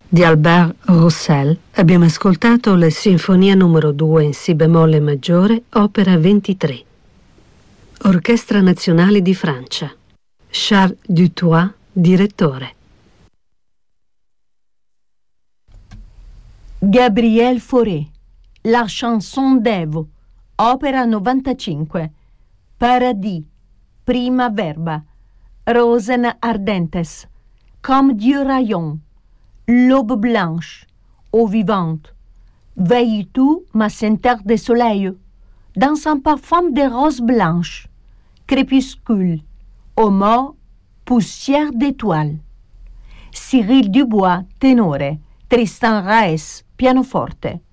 di Albert Roussel, abbiamo ascoltato la Sinfonia numero 2 in Si bemolle maggiore, opera 23. Orchestra Nazionale di Francia. Charles Dutoit, direttore. Gabriel Fauré, La chanson d'Ève, opera 95. Paradis, prima verba. Rosen ardentes, Comme Dieu rayon, L'aube blanche, Eau vivante. Veilles-tu, ma senteur de soleil, dans un parfum de roses blanches. Crépuscule, au mort, poussière d'étoiles. Cyril Dubois, ténore. Tristan Raes, pianoforte.